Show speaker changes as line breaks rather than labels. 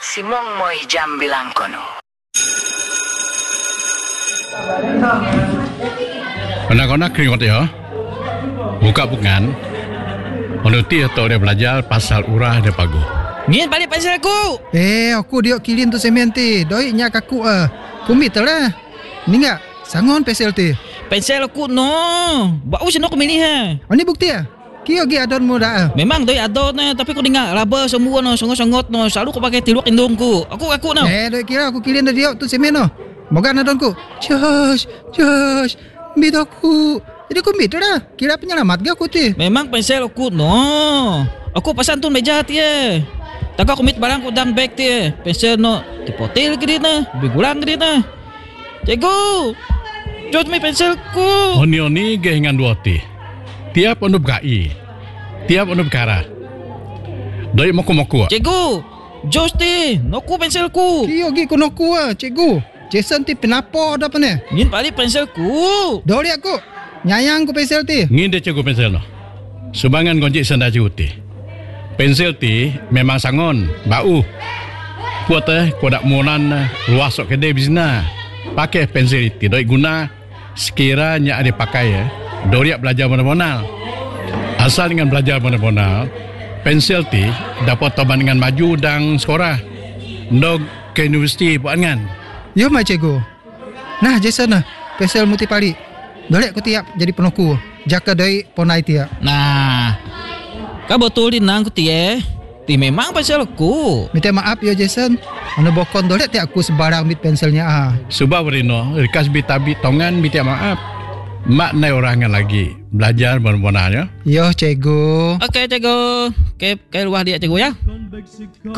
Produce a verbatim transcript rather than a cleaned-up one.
Simong mo'y jam bilang kono.
Anak-anak keringat ya. Buka bukan. Menuti atau dia belajar pasal urah dia pagu.
Ni balik pensel aku.
Eh, aku dia kilin tu semen ti. Doi nya kaku ah. Kumit lah. Ni enggak sangon pensel ti.
Pensel aku no. Bau sino aku milih ha.
Oh, ni bukti ah. Kio gi adon mo dah.
Memang doi adon na, tapi aku dengar raba semua no, songot-songot no. Selalu aku pakai tiluak indungku. Aku aku no.
Eh, doi kira aku kilin dia tu semen no. Moga adonku. Josh, Josh, mit aku. Jadi aku mit dah. Kira penyelamat ga aku ti.
Memang pensel aku no. Aku pasan tu meja ti eh. Tak aku mit barang ku dang bag ti. Pensel no dipotil ke dia na, bigulang ke dia na. Cikgu. Jod mai penselku.
Oni-oni ge hingan dua ti. Tiap ondup gai. Tiap ondup kara. Doi moku-moku.
Cikgu. Jos ti, noku penselku.
Kio gi konoku ah, cikgu. Jason ti penapo dah pene.
Ngin balik penselku.
Doli aku. Nyayang ku pensel ti.
Ngin dia cikgu pensel no. Subangan gonjik senda cikgu ti. Pensel ti memang sangon, bau. Kuat eh, kuat monan luas sok kedai bisna. Pakai pensel itu doi guna sekiranya ada pakai ya. Doi belajar mana-mana. Asal dengan belajar mana-mana, pensel ti dapat toban dengan maju dan sekolah. Ndog ke universiti buat kan.
Yo mai cikgu. Nah, Jason nah, pensel muti pali. Doli aku tiap jadi penoku. Jaka doi ponai tiap.
Nah, kau betul di nang ku tie. Ti memang pensel aku.
Minta maaf ya Jason. Anu bokon doli ti aku sebarang mit penselnya ah.
Sebab berino, rikas bitabi tongan minta maaf. Mak nai orangan lagi belajar benar-benarnya.
Yo cikgu.
Okey cikgu. Okey, ke luar dia cikgu ya.